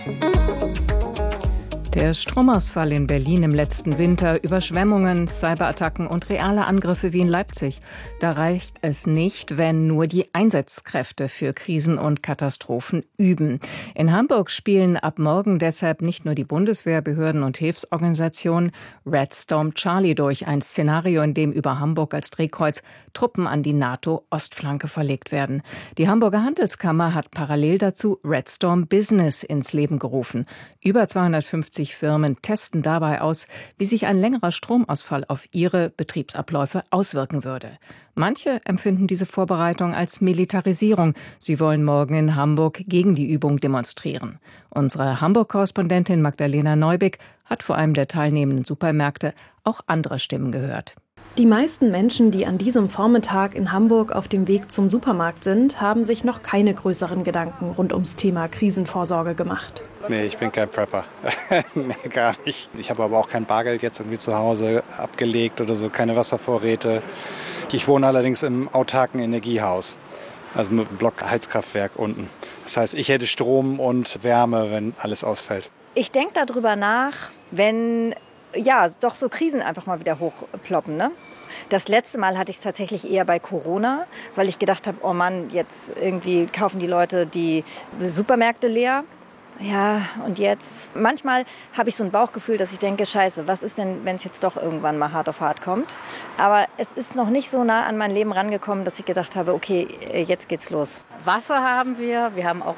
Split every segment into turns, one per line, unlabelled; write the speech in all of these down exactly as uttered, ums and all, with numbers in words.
Der Stromausfall in Berlin im letzten Winter, Überschwemmungen, Cyberattacken und reale Angriffe wie in Leipzig. Da reicht es nicht, wenn nur die Einsatzkräfte für Krisen und Katastrophen üben. In Hamburg spielen ab morgen deshalb nicht nur die Bundeswehr, Behörden und Hilfsorganisationen Red Storm Charlie durch, ein Szenario, in dem über Hamburg als Drehkreuz Truppen an die NATO-Ostflanke verlegt werden. Die Hamburger Handelskammer hat parallel dazu Red Storm Business ins Leben gerufen. Über zweihundertfünfzig Firmen testen dabei aus, wie sich ein längerer Stromausfall auf ihre Betriebsabläufe auswirken würde. Manche empfinden diese Vorbereitung als Militarisierung. Sie wollen morgen in Hamburg gegen die Übung demonstrieren. Unsere Hamburg-Korrespondentin Magdalena Neubig hat vor einem der teilnehmenden Supermärkte auch andere Stimmen gehört.
Die meisten Menschen, die an diesem Vormittag in Hamburg auf dem Weg zum Supermarkt sind, haben sich noch keine größeren Gedanken rund ums Thema Krisenvorsorge gemacht.
Nee, ich bin kein Prepper. Nee, gar nicht. Ich habe aber auch kein Bargeld jetzt irgendwie zu Hause abgelegt oder so, keine Wasservorräte. Ich wohne allerdings im autarken Energiehaus, also mit einem Blockheizkraftwerk unten. Das heißt, ich hätte Strom und Wärme, wenn alles ausfällt.
Ich denke darüber nach, wenn ja doch so Krisen einfach mal wieder hochploppen, ne? Das letzte Mal hatte ich es tatsächlich eher bei Corona, weil ich gedacht habe, oh Mann, jetzt irgendwie kaufen die Leute die Supermärkte leer. Ja, und jetzt? Manchmal habe ich so ein Bauchgefühl, dass ich denke, scheiße, was ist denn, wenn es jetzt doch irgendwann mal hart auf hart kommt? Aber es ist noch nicht so nah an mein Leben rangekommen, dass ich gedacht habe, okay, jetzt geht's los.
Wasser haben wir, wir haben auch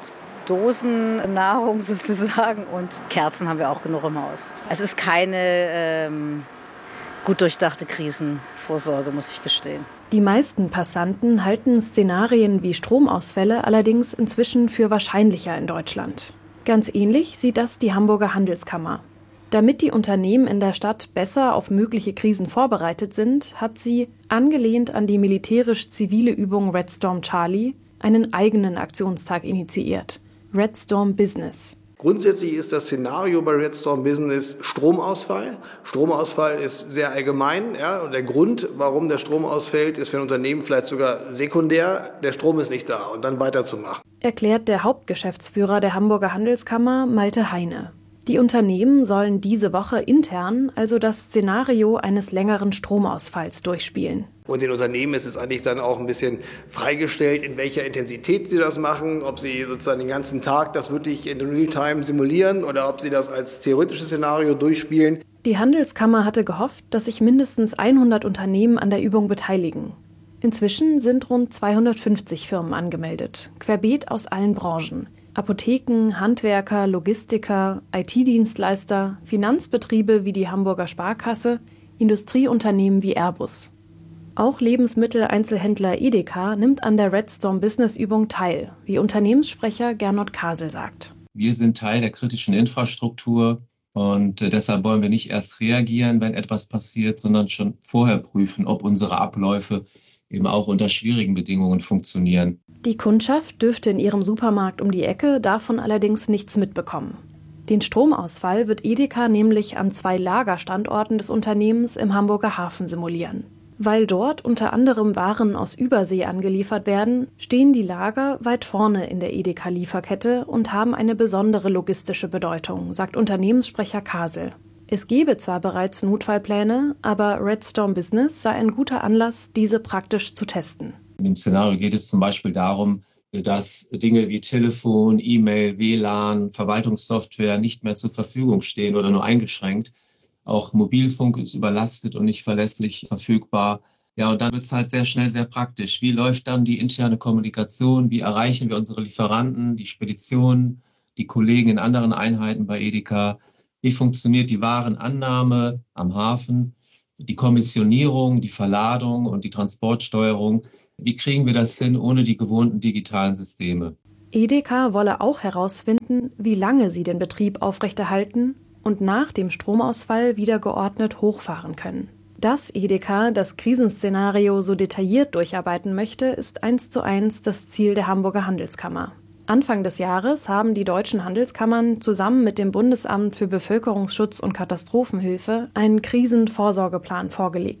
Dosennahrung sozusagen und Kerzen haben wir auch genug im Haus. Es ist keine ähm, gut durchdachte Krisenvorsorge, muss ich gestehen.
Die meisten Passanten halten Szenarien wie Stromausfälle allerdings inzwischen für wahrscheinlicher in Deutschland. Ganz ähnlich sieht das die Hamburger Handelskammer. Damit die Unternehmen in der Stadt besser auf mögliche Krisen vorbereitet sind, hat sie, angelehnt an die militärisch-zivile Übung Red Storm Charlie, einen eigenen Aktionstag initiiert. Red Storm Business.
Grundsätzlich ist das Szenario bei Red Storm Business Stromausfall. Stromausfall ist sehr allgemein. Ja, und der Grund, warum der Strom ausfällt, ist für ein Unternehmen vielleicht sogar sekundär. Der Strom ist nicht da und dann weiterzumachen.
Erklärt der Hauptgeschäftsführer der Hamburger Handelskammer, Malte Heine. Die Unternehmen sollen diese Woche intern also das Szenario eines längeren Stromausfalls durchspielen.
Und den Unternehmen ist es eigentlich dann auch ein bisschen freigestellt, in welcher Intensität sie das machen, ob sie sozusagen den ganzen Tag das wirklich in Realtime simulieren oder ob sie das als theoretisches Szenario durchspielen.
Die Handelskammer hatte gehofft, dass sich mindestens hundert Unternehmen an der Übung beteiligen. Inzwischen sind rund zweihundertfünfzig Firmen angemeldet, querbeet aus allen Branchen. Apotheken, Handwerker, Logistiker, I T-Dienstleister, Finanzbetriebe wie die Hamburger Sparkasse, Industrieunternehmen wie Airbus. Auch Lebensmitteleinzelhändler Edeka nimmt an der Red Storm Business Übung teil, wie Unternehmenssprecher Gernot Kasel sagt.
Wir sind Teil der kritischen Infrastruktur und deshalb wollen wir nicht erst reagieren, wenn etwas passiert, sondern schon vorher prüfen, ob unsere Abläufe eben auch unter schwierigen Bedingungen funktionieren.
Die Kundschaft dürfte in ihrem Supermarkt um die Ecke davon allerdings nichts mitbekommen. Den Stromausfall wird Edeka nämlich an zwei Lagerstandorten des Unternehmens im Hamburger Hafen simulieren. Weil dort unter anderem Waren aus Übersee angeliefert werden, stehen die Lager weit vorne in der Edeka-Lieferkette und haben eine besondere logistische Bedeutung, sagt Unternehmenssprecher Kasel. Es gebe zwar bereits Notfallpläne, aber Red Storm Business sei ein guter Anlass, diese praktisch zu testen.
In dem Szenario geht es zum Beispiel darum, dass Dinge wie Telefon, E-Mail, W L A N, Verwaltungssoftware nicht mehr zur Verfügung stehen oder nur eingeschränkt. Auch Mobilfunk ist überlastet und nicht verlässlich verfügbar. Ja, und dann wird es halt sehr schnell sehr praktisch. Wie läuft dann die interne Kommunikation? Wie erreichen wir unsere Lieferanten, die Speditionen, die Kollegen in anderen Einheiten bei Edeka? Wie funktioniert die Warenannahme am Hafen, die Kommissionierung, die Verladung und die Transportsteuerung? Wie kriegen wir das hin ohne die gewohnten digitalen Systeme?
Edeka wolle auch herausfinden, wie lange sie den Betrieb aufrechterhalten und nach dem Stromausfall wieder geordnet hochfahren können. Dass Edeka das Krisenszenario so detailliert durcharbeiten möchte, ist eins zu eins das Ziel der Hamburger Handelskammer. Anfang des Jahres haben die deutschen Handelskammern zusammen mit dem Bundesamt für Bevölkerungsschutz und Katastrophenhilfe einen Krisenvorsorgeplan vorgelegt.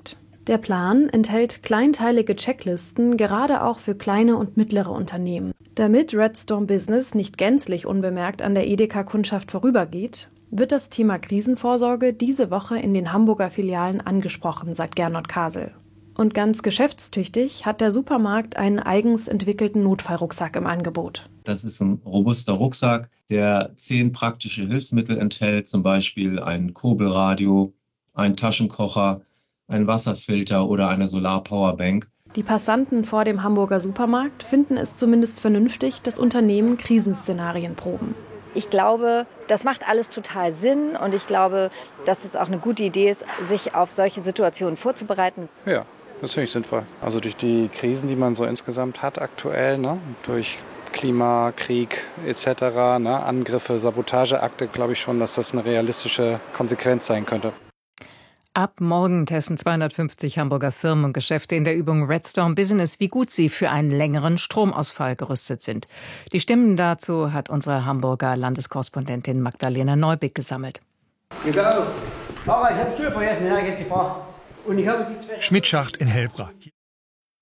Der Plan enthält kleinteilige Checklisten, gerade auch für kleine und mittlere Unternehmen. Damit Red Storm Business nicht gänzlich unbemerkt an der Edeka-Kundschaft vorübergeht, wird das Thema Krisenvorsorge diese Woche in den Hamburger Filialen angesprochen, sagt Gernot Kasel. Und ganz geschäftstüchtig hat der Supermarkt einen eigens entwickelten Notfallrucksack im Angebot.
Das ist ein robuster Rucksack, der zehn praktische Hilfsmittel enthält, zum Beispiel ein Kurbelradio, einen Taschenkocher, einen Wasserfilter oder eine Solar-Powerbank.
Die Passanten vor dem Hamburger Supermarkt finden es zumindest vernünftig, dass Unternehmen Krisenszenarien proben.
Ich glaube, das macht alles total Sinn und ich glaube, dass es auch eine gute Idee ist, sich auf solche Situationen vorzubereiten.
Ja, das finde ich sinnvoll. Also durch die Krisen, die man so insgesamt hat aktuell, ne? Durch Klima, Krieg et cetera, ne? Angriffe, Sabotageakte, glaube ich schon, dass das eine realistische Konsequenz sein könnte.
Ab morgen testen zweihundertfünfzig Hamburger Firmen und Geschäfte in der Übung Red Storm Business, wie gut sie für einen längeren Stromausfall gerüstet sind. Die Stimmen dazu hat unsere Hamburger Landeskorrespondentin Magdalena Neubick gesammelt.
Schmidtschacht in Helbra.